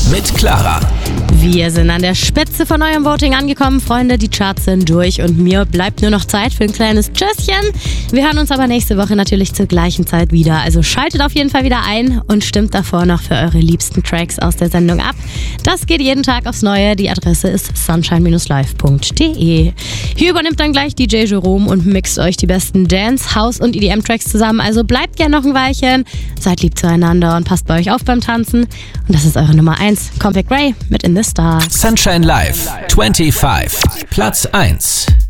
mit Clara. Wir sind an der Spitze von eurem Voting angekommen, Freunde. Die Charts sind durch und mir bleibt nur noch Zeit für ein kleines Tschüsschen. Wir hören uns aber nächste Woche natürlich zur gleichen Zeit wieder. Also schaltet auf jeden Fall wieder ein und stimmt davor noch für eure liebsten Tracks aus der Sendung ab. Das geht jeden Tag aufs Neue. Die Adresse ist sunshine-live.de. Hier übernimmt dann gleich DJ Jerome und mixt euch die besten Dance, House und EDM-Tracks zusammen. Also bleibt gern noch ein Weilchen, seid lieb zueinander und passt bei euch auf beim Tanzen. Und das ist eure Nummer 1, Compact Ray mit In the Stars. Sunshine Live 25, Platz 1.